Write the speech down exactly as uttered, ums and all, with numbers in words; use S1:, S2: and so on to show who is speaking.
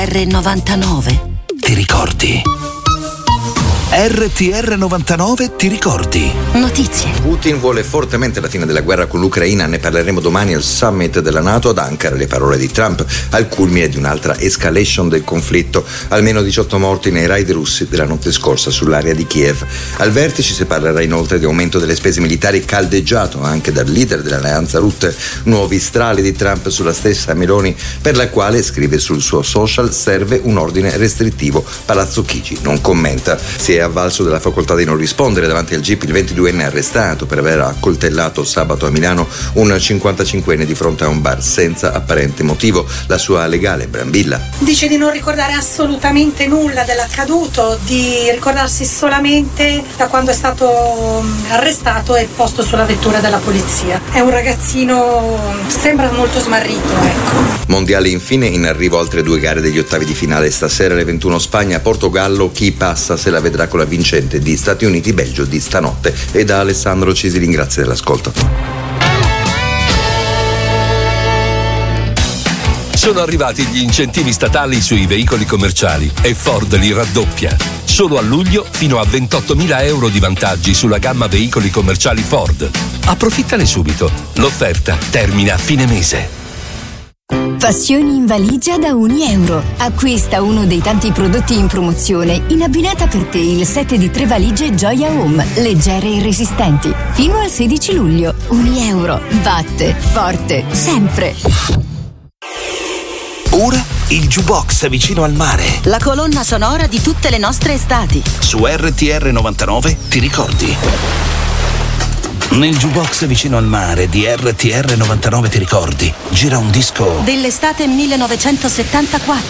S1: R novantanove.
S2: Ti ricordi? R T R novantanove, ti ricordi?
S1: Notizie.
S3: Putin vuole fortemente la fine della guerra con l'Ucraina, ne parleremo domani al summit della NATO ad Ankara. Le parole di Trump al culmine di un'altra escalation del conflitto, almeno diciotto morti nei raid russi della notte scorsa sull'area di Kiev. Al vertice si parlerà inoltre di aumento delle spese militari caldeggiato anche dal leader dell'alleanza Rutte, nuovi strali di Trump sulla stessa Meloni, per la quale, scrive sul suo social, serve un ordine restrittivo. Palazzo Chigi non commenta. Si è avvalso della facoltà di non rispondere davanti al G I P il ventiduenne arrestato per aver accoltellato sabato a Milano un cinquantacinquenne di fronte a un bar senza apparente motivo. La sua legale Brambilla
S4: dice di non ricordare assolutamente nulla dell'accaduto, di ricordarsi solamente da quando è stato arrestato e posto sulla vettura della polizia. È un ragazzino, sembra molto smarrito, ecco.
S3: Mondiali infine, in arrivo altre due gare degli ottavi di finale stasera alle ventuno. Spagna Portogallo, chi passa se la vedrà con la vincente di Stati Uniti Belgio di stanotte. E da Alessandro ci si ringrazia dell'ascolto.
S5: Sono arrivati gli incentivi statali sui veicoli commerciali e Ford li raddoppia. Solo a luglio fino a ventottomila euro di vantaggi sulla gamma veicoli commerciali Ford. Approfittane subito. L'offerta termina a fine mese.
S6: Passioni in valigia da un euro. Acquista uno dei tanti prodotti in promozione. In abbinata per te il set di tre valigie Gioia Home, leggere e resistenti. Fino al sedici luglio. Un euro. Batte forte sempre.
S2: Ora il jukebox vicino al mare.
S1: La colonna sonora di tutte le nostre estati.
S2: Su R T R novantanove, ti ricordi? Nel jukebox vicino al mare di R T R novantanove, ti ricordi? Gira un disco
S1: dell'estate millenovecentosettantaquattro.